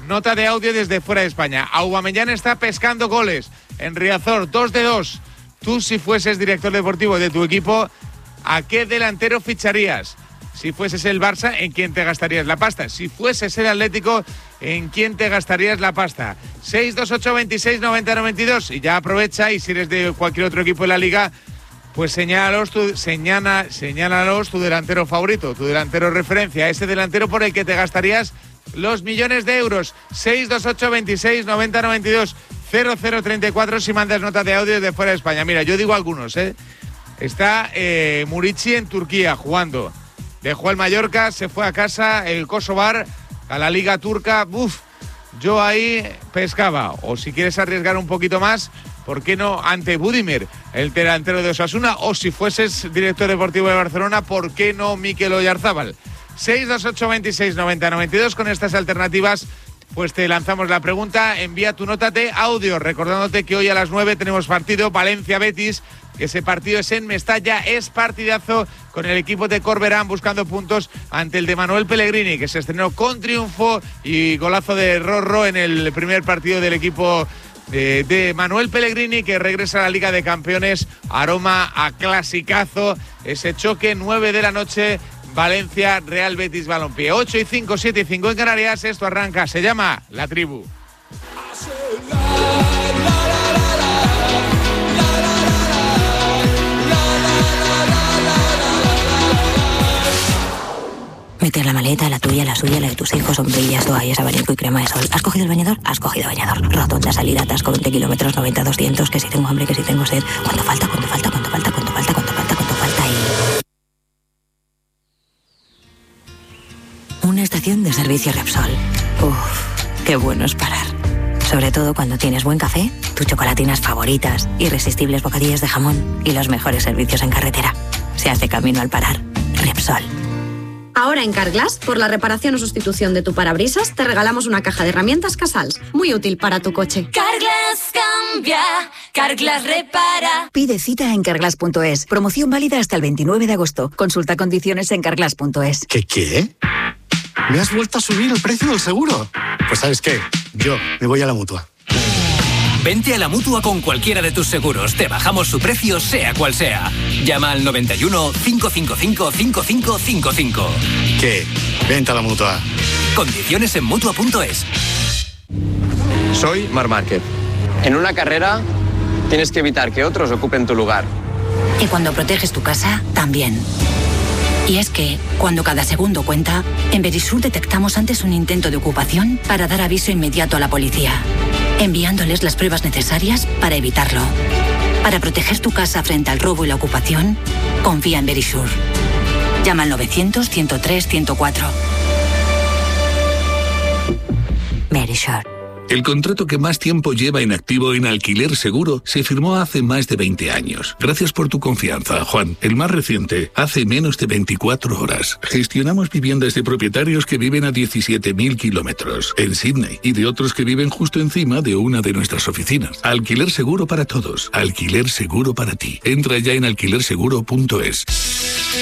nota de audio desde fuera de España. Aubameyang está pescando goles en Riazor, 2 de 2. Tú, si fueses director deportivo de tu equipo, ¿a qué delantero ficharías? Si fueses el Barça, ¿en quién te gastarías la pasta? Si fueses el Atlético, ¿en quién te gastarías la pasta? 628 26 90 92. Y ya aprovecha, y si eres de cualquier otro equipo de la Liga, pues señálalos tu delantero favorito, tu delantero referencia, ese delantero por el que te gastarías los millones de euros. 628 26 90 92 0034 si mandas nota de audio de fuera de España. Mira, yo digo algunos, Está Murici en Turquía jugando. Dejó el Mallorca, se fue a casa, el Kosovar, a la Liga Turca. Yo ahí pescaba. O si quieres arriesgar un poquito más, ¿por qué no ante Budimir, el delantero de Osasuna? O si fueses director deportivo de Barcelona, ¿por qué no Mikel Oyarzábal? 628 26 90 92. Con estas alternativas, pues te lanzamos la pregunta. Envía tu nota de audio, recordándote que hoy a las 9 tenemos partido Valencia-Betis. Ese partido es en Mestalla, es partidazo con el equipo de Corberán buscando puntos ante el de Manuel Pellegrini, que se estrenó con triunfo y golazo de Rorro en el primer partido del equipo de Manuel Pellegrini, que regresa a la Liga de Campeones. Aroma a clasicazo ese choque, 9 de la noche, Valencia, Real Betis Balompié. 8 y 5, 7 y 5 en Canarias. Esto arranca, se llama La Tribu. Mete la maleta, la tuya, la suya, la de tus hijos, sombrillas, toallas, abanico y crema de sol. ¿Has cogido el bañador? Has cogido bañador. Rotonda, salida, atasco, 20 kilómetros, 90, 200, que si tengo hambre, que si tengo sed. ¿Cuánto falta y...? Una estación de servicio Repsol. Qué bueno es parar. Sobre todo cuando tienes buen café, tus chocolatinas favoritas, irresistibles bocadillas de jamón y los mejores servicios en carretera. Se hace camino al parar. Repsol. Ahora en Carglass, por la reparación o sustitución de tu parabrisas, te regalamos una caja de herramientas Casals, muy útil para tu coche. Carglass cambia, Carglass repara. Pide cita en carglass.es. Promoción válida hasta el 29 de agosto. Consulta condiciones en carglass.es. ¿Qué? ¿Me has vuelto a subir el precio del seguro? Pues ¿sabes qué? Yo me voy a la Mutua. Vente a la Mutua con cualquiera de tus seguros. Te bajamos su precio, sea cual sea. Llama al 91 555 5555. ¿Qué? Vente a la Mutua. Condiciones en Mutua.es. Soy Marc Márquez. En una carrera tienes que evitar que otros ocupen tu lugar. Y cuando proteges tu casa, también. Y es que, cuando cada segundo cuenta, en Verisur detectamos antes un intento de ocupación para dar aviso inmediato a la policía, enviándoles las pruebas necesarias para evitarlo. Para proteger tu casa frente al robo y la ocupación, confía en Verisur. Llama al 900-103-104. Verisur. El contrato que más tiempo lleva en activo en Alquiler Seguro se firmó hace más de 20 años. Gracias por tu confianza, Juan. El más reciente, hace menos de 24 horas. Gestionamos viviendas de propietarios que viven a 17.000 kilómetros en Sydney y de otros que viven justo encima de una de nuestras oficinas. Alquiler Seguro para todos. Alquiler Seguro para ti. Entra ya en alquilerseguro.es.